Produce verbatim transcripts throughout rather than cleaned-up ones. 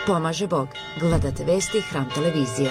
Pomaže Bog. Gledate vesti Hram televizije.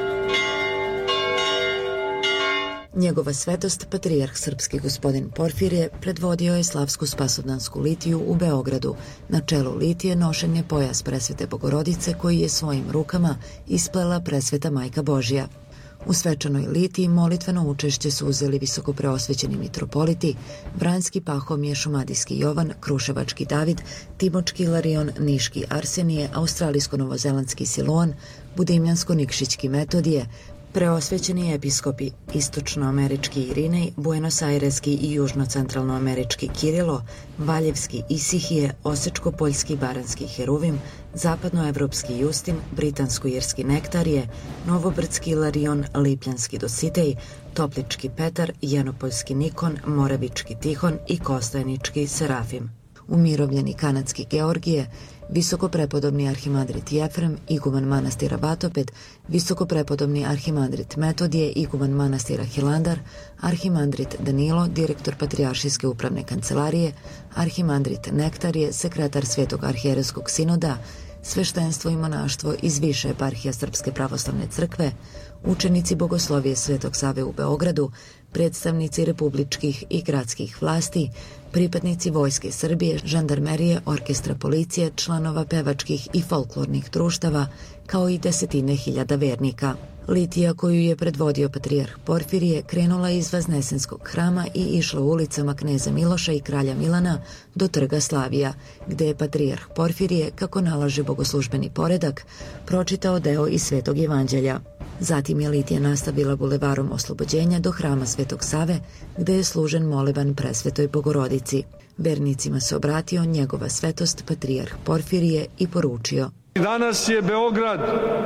Njegova svetost, patrijarh srpski gospodin Porfirije, predvodio je slavsku spasovdansku litiju u Beogradu. Na čelu litije nošen je pojas presvete Bogorodice koji je svojim rukama isplela presveta Majka Božja. U svečanoj litiji molitveno učešće su uzeli visokopreosvećeni mitropoliti, Vranjski Pahomije, Šumadijski Jovan, Kruševački David, Timočki Ilarion, Niški Arsenije, Australijsko-novozelandski Siloan, Budimljansko-Nikšićki Metodije, preosvećeni episkopi Istočnoamerički Irinej, Buenos-Aireski i Južno-centralnoamerički Kirilo, Valjevski Isihije, Osečko-poljski Baranski Heruvim, Zapadnoevropski Justin, Britansko-irski Nektarije, Novobrdski Ilarion, Lipljanski Dositej, Toplički Petar, Jenopoljski Nikon, Moravički Tihon i Kostajnički Serafim. Umirovljeni kanadski Georgije, visokoprepodobni arhimandrit Jefrem, iguman manastira Vatoped, visokoprepodobni arhimandrit Metodije, iguman manastira Hilandar, arhimandrit Danilo, direktor Patrijaršijske upravne kancelarije, arhimandrit Nektarije, sekretar Svetog arhijerejskog sinoda, sveštenstvo i monaštvo iz više eparhija Srpske pravoslavne crkve, učenici Bogoslovije Svetog Save u Beogradu, predstavnici republičkih i gradskih vlasti, pripadnici Vojske Srbije, žandarmerije, orkestra policije, članova pevačkih i folklornih društava, kao i desetine hiljada vernika. Litija koju je predvodio patrijarh Porfirije krenula iz Vaznesenskog hrama i išla ulicama Kneza Miloša i Kralja Milana do Trga Slavija, gde je patrijarh Porfirije, kako nalaže bogoslužbeni poredak, pročitao deo iz Svetog evanđelja. Zatim je litija nastavila bulevarom Oslobođenja do hrama Svetog Save, gde je služen moleban presvetoj Bogorodici. Vernicima se obratio njegova svetost patrijarh Porfirije i poručio: Danas je Beograd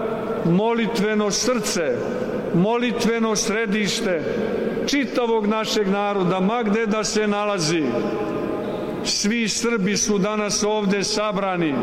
molitveno srce, molitveno središte čitavog našeg naroda, ma gde da se nalazi. Svi Srbi su danas ovde sabrani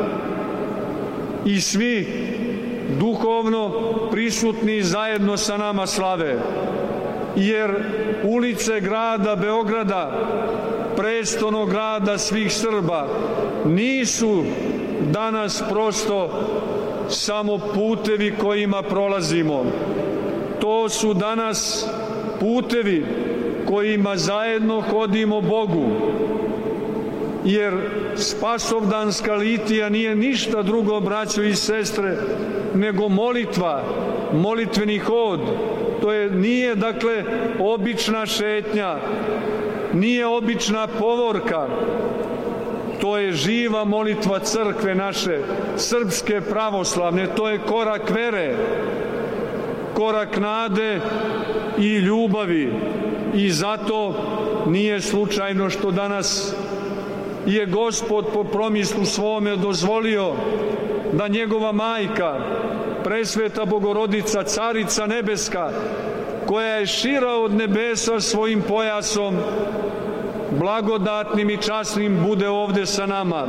i svi duhovno prisutni zajedno sa nama slave, jer ulice grada Beograda, prestonog grada svih Srba, nisu danas prosto samo putevi kojima prolazimo. To su danas putevi kojima zajedno hodimo Bogu, jer spasovdanska litija nije ništa drugo, braćo i sestre, nego molitva, molitveni hod. To je, nije, dakle, obična šetnja, nije obična povorka, to je živa molitva crkve naše, srpske pravoslavne, to je korak vere, korak nade i ljubavi. I zato nije slučajno što danas je Gospod po promislu svome dozvolio da njegova majka, presveta Bogorodica, Carica nebeska, koja je šira od nebesa svojim pojasom, blagodatnim i časnim, bude ovde sa nama.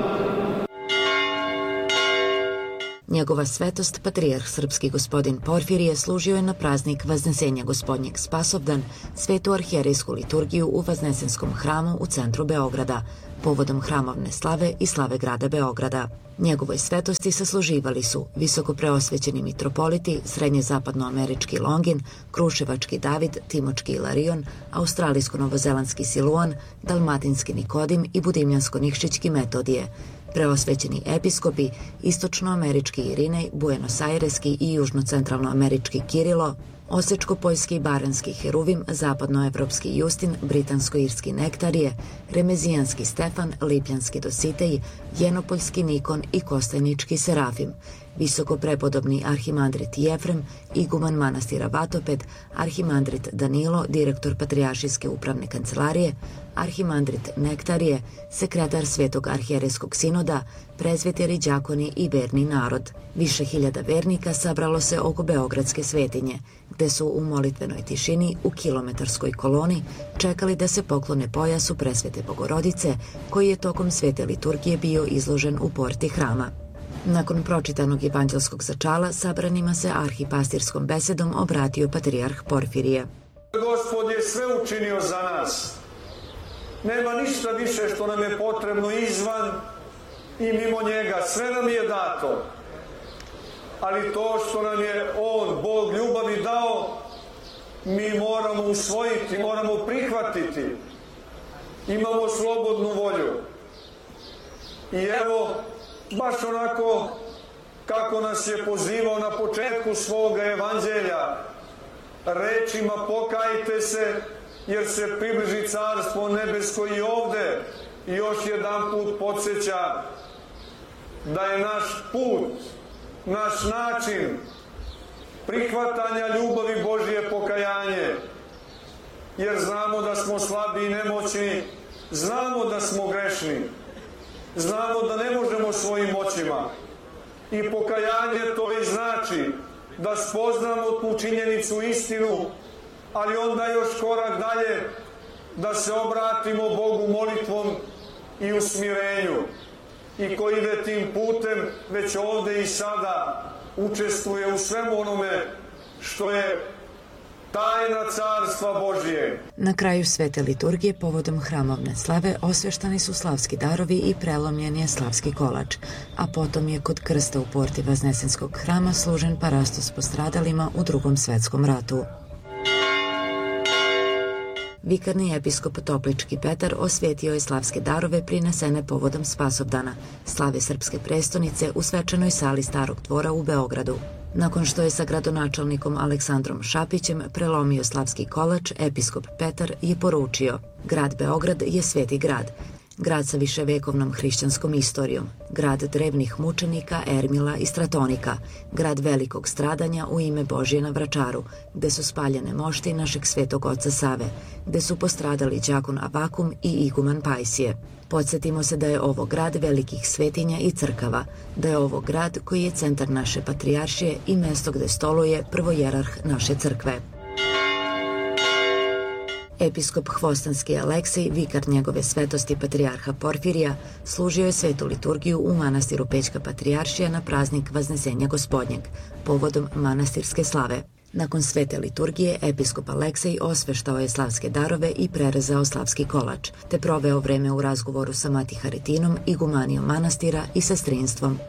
Njegova svetost, patrijarh srpski gospodin Porfirije, služio je na praznik Vaznesenja gospodnjeg Spasovdan, svetu arhijerejsku liturgiju u Vaznesenskom hramu u centru Beograda, povodom hramovne slave i slave grada Beograda. Njegovoj svetosti sasluživali su visokopreosvećeni mitropoliti, srednje-zapadnoamerički Longin, Kruševački David, Timočki Ilarion, Australijsko-novozelandski Siluan, Dalmatinski Nikodim i Budimljansko-Nikšićki Metodije, preosvećeni episkopi Istočnoamerički Irinej, Buenos-Aireski i Južno-centralnoamerički Kirilo, Osečko-poljski i Baranski Heruvim, Zapadnoevropski Justin, Britansko-irski Nektarije, Remezijanski Stefan, Lipljanski Dositej, Jenopoljski Nikon i Kostajnički Serafim, visokoprepodobni arhimandrit Jefrem, iguman manastira Vatoped, arhimandrit Danilo, direktor Patrijaršijske upravne kancelarije, arhimandrit Nektarije, sekretar Svetog arhijerejskog sinoda, prezviteri, đakoni i verni narod. Više hiljada vernika sabralo se oko Beogradske svetinje, gde su u molitvenoj tišini u kilometarskoj koloni čekali da se poklone pojasu presvete Bogorodice, koji je tokom svete liturgije bio izložen u porti hrama. Nakon pročitanog evanđelskog začala, sabranima se arhipastirskom besedom obratio patrijarh Porfirije. Gospod je sve učinio za nas. Nema ništa više što nam je potrebno izvan i mimo njega. Sve nam je dato. ali to što nam je On, Bog ljubavi dao, mi moramo usvojiti, moramo prihvatiti. Imamo slobodnu volju. I evo, baš onako kako nas je pozivao na početku svoga evanđelja, rečima pokajte se, jer se približi carstvo nebesko i ovde. I još jedan put podsjeća da je naš put, naš način prihvatanja ljubavi Božije pokajanje, jer znamo da smo slabi i nemoćni, znamo da smo grešni, znamo da ne možemo svojim moćima. I pokajanje to i znači da spoznamo tu činjenicu, istinu, ali onda još korak dalje da se obratimo Bogu molitvom i u smirenju. I ko ide tim putem, već ovde i sada učestvuje u svemu onome što je tajna carstva Božije. Na kraju svete liturgije povodom hramovne slave osveštani su slavski darovi i prelomljen je slavski kolač, a potom je kod krsta u porti Vaznesenskog hrama služen parastos postradalima u Drugom svetskom ratu. Vikarni episkop Toplički Petar osvetio je slavske darove prinesene povodom Spasobdana, slave srpske prestonice u svečanoj sali Starog dvora u Beogradu. Nakon što je sa gradonačelnikom Aleksandrom Šapićem prelomio slavski kolač, episkop Petar je poručio: grad Beograd je sveti grad, grad sa viševekovnom hrišćanskom istorijom, grad drevnih mučenika Ermila i Stratonika, grad velikog stradanja u ime Božje na Vračaru, gde su spaljene mošti našeg svetog oca Save, gde su postradali đakon Avakum i iguman Pajsije. Podsjetimo se da je ovo grad velikih svetinja i crkava, da je ovo grad koji je centar naše patrijaršije i mesto gde stoluje prvojerarh naše crkve. Episkop Hvostanski Aleksej, vikar njegove svetosti patrijarha Porfirija, služio je svetu liturgiju u manastiru Pećka patrijaršija na praznik Vaznesenja Gospodnjeg, povodom manastirske slave. Nakon svete liturgije, episkop Aleksej osveštao je slavske darove i prerezao slavski kolač, te proveo vreme u razgovoru sa Mati Haritinom, igumanijom manastira i sestrinstvom.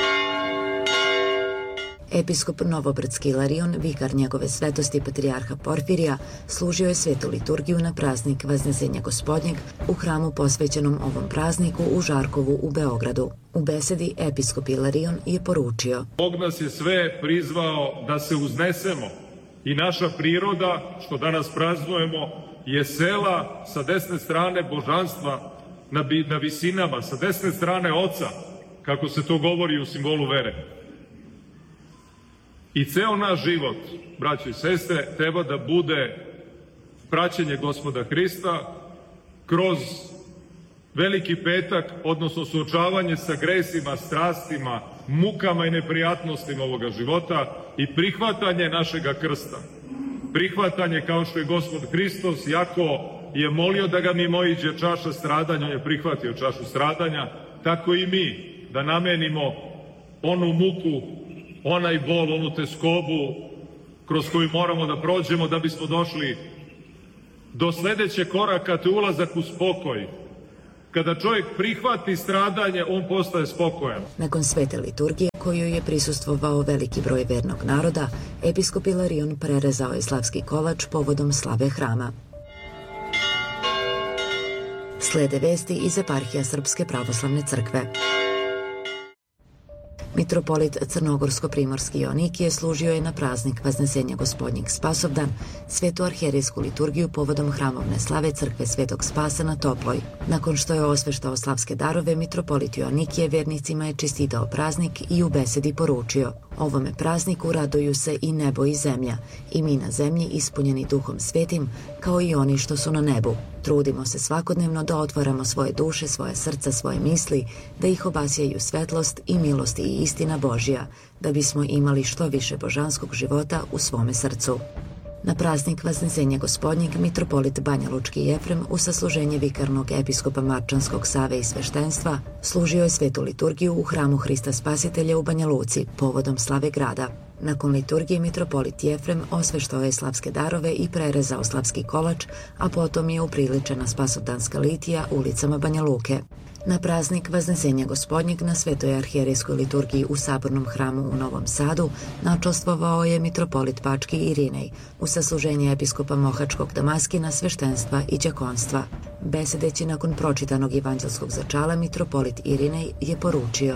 Episkop Novobrdski Ilarion, vikar njegove svetosti patrijarha Porfirija, služio je svetu liturgiju na praznik Vaznesenja Gospodnjeg u hramu posvećenom ovom prazniku u Žarkovu u Beogradu. U besedi episkop Ilarion je poručio: Bog nas je sve prizvao da se uznesemo i naša priroda, što danas praznujemo, je sela sa desne strane božanstva na, na visinama, sa desne strane Oca, kako se to govori u simbolu vere. I ceo naš život, braćo i sestre, treba da bude praćenje Gospoda Hrista kroz Veliki petak, odnosno suočavanje sa gresima, strastima, mukama i neprijatnostima ovoga života i prihvatanje našega krsta. Prihvatanje kao što je Gospod Hristos, jako je molio da ga mimo iđe čaša stradanja, on je prihvatio čašu stradanja, tako i mi da namenimo onu muku, onaj bol, onu teskobu kroz koju moramo da prođemo da bismo došli do sledećeg koraka, to je ulazak u spokoj. Kada čovjek prihvati stradanje, on postaje spokojan. Nakon svete liturgije, koju je prisustvovao veliki broj vernog naroda, episkop Ilarion prerezao je slavski kolač povodom slave hrama. Slede vesti iz eparhija Srpske pravoslavne crkve. Mitropolit Crnogorsko-Primorski Joanikije služio je na praznik Vaznesenja Gospodnjeg Spasobdan svetu arhijerejsku liturgiju povodom hramovne slave crkve Svetog Spasa na Toploj. Nakon što je osveštao slavske darove, mitropolit Joanikije vernicima je čestitao praznik i u besedi poručio: ovome prazniku raduju se i nebo i zemlja, i mi na zemlji ispunjeni duhom svetim, kao i oni što su na nebu. Trudimo se svakodnevno da otvaramo svoje duše, svoje srca, svoje misli, da ih obasjaju svetlost i milost i istina Božja, da bismo imali što više božanskog života u svome srcu. Na praznik Vaznesenja Gospodnjeg mitropolit Banja Lučki Jefrem u sasluženje vikarnog episkopa Marčanskog Save i sveštenstva služio je svetu liturgiju u hramu Hrista Spasitelja u Banja Luci povodom slave grada. Nakon liturgije mitropolit Jefrem osveštao je slavske darove i prerezao slavski kolač, a potom je upriličena Spasovdanska litija ulicama Banja Luke. Na praznik Vaznesenja Gospodnjeg na Svetoj arhijerejskoj liturgiji u Sabornom hramu u Novom Sadu načestvovao je mitropolit Bački Irinej u sasluženje episkopa Mohačkog Damaskina, sveštenstva i đakonstva. Besedeći nakon pročitanog evanđelskog začala, mitropolit Irinej je poručio: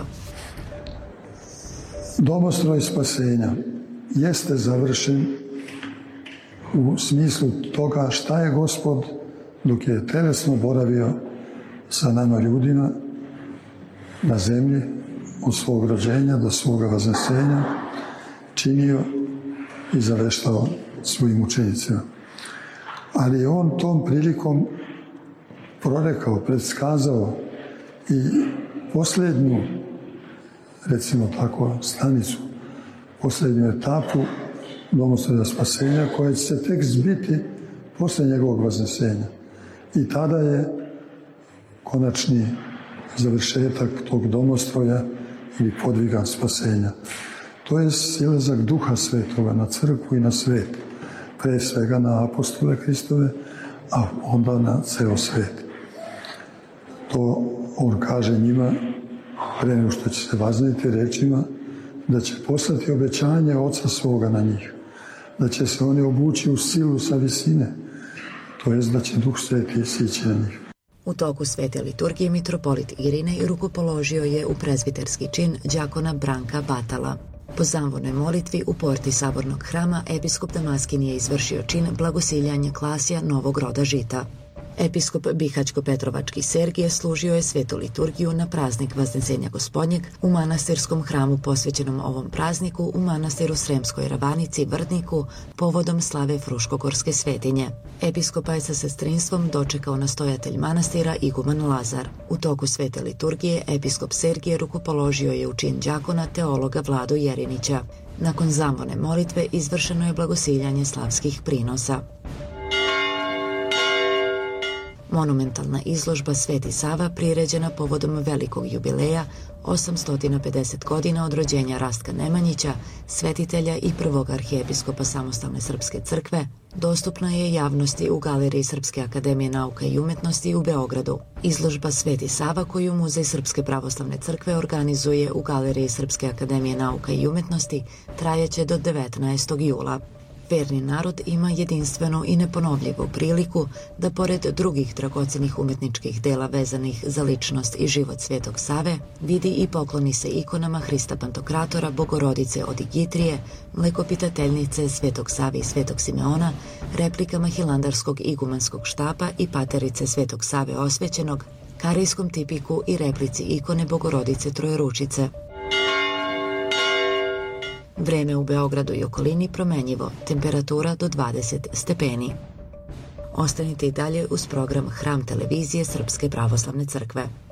Domostroj spasenja jeste završen u smislu toga šta je Gospod dok je telesno boravio sa nama ljudima na zemlji od svog rođenja do svoga vaznesenja činio i zaveštao svojim učenicima. Ali je on tom prilikom prorekao, predskazao i posljednju, recimo tako, stanicu, posljednju etapu domostroja spasenja koja će se tek zbiti posle njegovog vaznesenja. I tada je konačni završetak tog domostroja ili podviga spasenja. To je silazak Duha Svetoga na crkvu i na svet. Pre svega na apostole Hristove, a onda na ceo svet. To on kaže njima pre nego što će se vazneti rečima da će poslati obećanje Oca svoga na njih, da će se oni obući u silu sa visine, to jest da će Duh Sveti sići na njih. U toku svete liturgije mitropolit Irinej rukopoložio je u prezbiterski čin đakona Branka Batala. Po zamvonoj molitvi u porti Sabornog hrama episkop Damaskin je izvršio čin blagosiljanja klasija novog roda žita. Episkop Bihaćko-Petrovački Sergije služio je svetu liturgiju na praznik Vaznesenja Gospodnjeg u manastirskom hramu posvećenom ovom prazniku u manastiru Sremskoj Ravanici Vrdniku povodom slave Fruškogorske svetinje. Episkopa je sa sestrinstvom dočekao nastojatelj manastira iguman Lazar. U toku svete liturgije episkop Sergije rukopoložio je u čin đakona teologa Vladu Jerinića. Nakon zamvone molitve izvršeno je blagosiljanje slavskih prinosa. Monumentalna izložba Sveti Sava priređena povodom velikog jubileja osamsto pedeset godina od rođenja Rastka Nemanjića, svetitelja i prvog arhijepiskopa Samostalne srpske crkve, dostupna je javnosti u Galeriji Srpske akademije nauka i umetnosti u Beogradu. Izložba Sveti Sava koju Muzej Srpske pravoslavne crkve organizuje u Galeriji Srpske akademije nauka i umetnosti trajaće do devetnaestog jula. Verni narod ima jedinstvenu i neponovljivu priliku da pored drugih dragocenih umetničkih dela vezanih za ličnost i život Svetog Save vidi i pokloni se ikonama Hrista Pantokratora, Bogorodice od Igitrije, Mlekopitateljnice Svetog Save i Svetog Simeona, replikama Hilandarskog igumanskog štapa i Paterice Svetog Save osvećenog, Karijskom tipiku i replici ikone Bogorodice Trojeručice. Vreme u Beogradu i okolini promenjivo, temperatura do dvadeset stepeni. Ostanite i dalje uz program Hram televizije Srpske pravoslavne crkve.